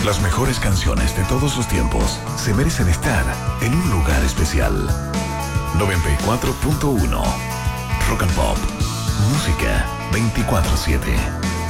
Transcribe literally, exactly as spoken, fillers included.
Las mejores canciones de todos los tiempos se merecen estar en un lugar especial. noventa y cuatro punto uno Rock and Pop. Música veinticuatro siete.